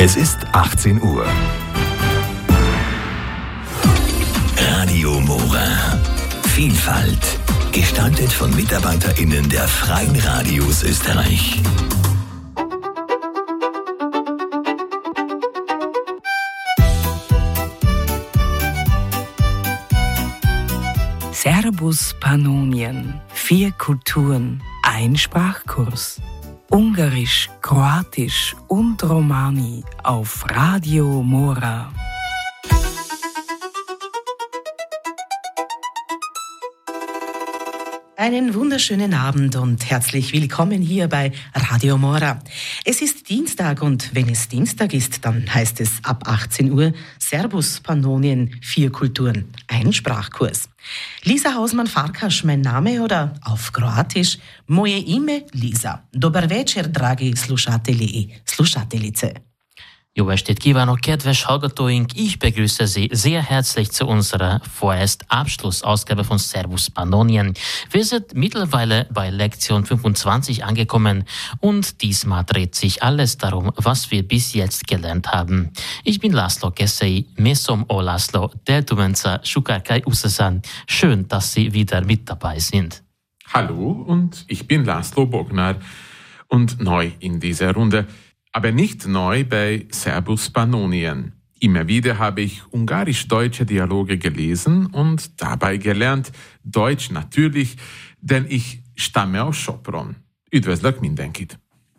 Es ist 18 Uhr. Radio Mora. Vielfalt. Gestaltet von MitarbeiterInnen der Freien Radios Österreich. Servus Pannonien, 4 Kulturen, ein Sprachkurs. Ungarisch, Kroatisch und Romani auf Radio Mora. Einen wunderschönen Abend und herzlich willkommen hier bei Radio Mora. Es ist Dienstag und wenn es Dienstag ist, dann heißt es ab 18 Uhr Servus Pannonien, 4 Kulturen, ein Sprachkurs. Lisa Hausmann-Farkasch, mein Name, oder auf Kroatisch Moje ime Lisa. Dobar večer, dragi slušatelji i slušateljice. Jó estét kívánok, kedves hallgatóink! Ich begrüße Sie sehr herzlich zu unserer vorerst Abschlussausgabe von Servus Pannonien. Wir sind mittlerweile bei Lektion 25 angekommen und diesmal dreht sich alles darum, was wir bis jetzt gelernt haben. Ich bin Laszlo Keszei, Mesom o Laszlo, Deltumenza Shukarkai Usasan. Schön, dass Sie wieder mit dabei sind. Hallo, und ich bin Laszlo Bognar und neu in dieser Runde. Aber nicht neu bei Servus Pannonien. Immer wieder habe ich ungarisch-deutsche Dialoge gelesen und dabei gelernt, Deutsch natürlich, denn ich stamme aus Sopron. Üdvözlök mindenkit!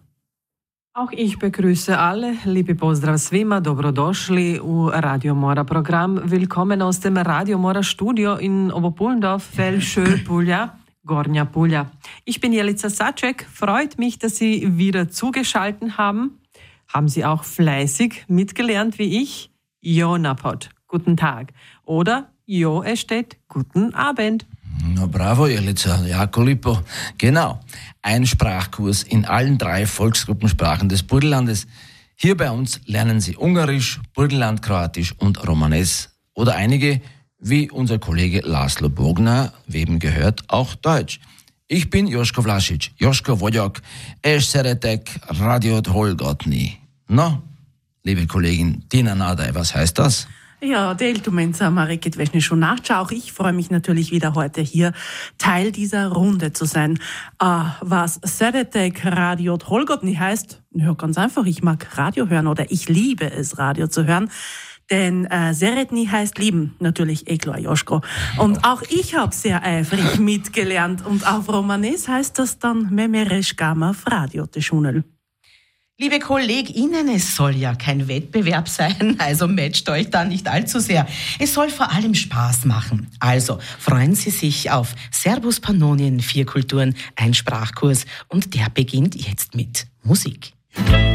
Auch ich begrüße alle, liebe pozdrav svima, dobrodošli u Radio Mora Programm. Willkommen aus dem Radio Mora Studio in Oberpullendorf, Velšö Pulja, Gornja Pulja. Ich bin Jelica Saček, freut mich, dass Sie wieder zugeschaltet haben. Haben Sie auch fleißig mitgelernt wie ich? Jo napot, guten Tag. Oder Jo estet, guten Abend. No bravo, Jelica, jako lipo. Genau, ein Sprachkurs in allen 3 Volksgruppensprachen des Burgenlandes. Hier bei uns lernen Sie Ungarisch, Burgenland, Kroatisch und Romanes. Oder einige, wie unser Kollege Laszlo Bognar, wem gehört, auch Deutsch. Ich bin Josko Vlasic, Josko vagyok, és szeretek rádiót hallgatni. No, liebe Kollegin Tina Nadej, was heißt das? Ja, Deltumenza Mareket Vesnischu Nachschau. Ich freue mich natürlich wieder heute hier Teil dieser Runde zu sein. Was szeretek rádiót hallgatni heißt, ja, ganz einfach, ich mag Radio hören oder ich liebe es, Radio zu hören. Denn Szeretni heißt lieben, natürlich klar, Joschko. Und auch ich habe sehr eifrig mitgelernt. Und auf Romanes heißt das dann Memereshkama Radio Teschunel. Liebe KollegInnen, es soll ja kein Wettbewerb sein, also matcht euch da nicht allzu sehr. Es soll vor allem Spaß machen. Also freuen Sie sich auf Servus Pannonien, 4 Kulturen, ein Sprachkurs und der beginnt jetzt mit Musik.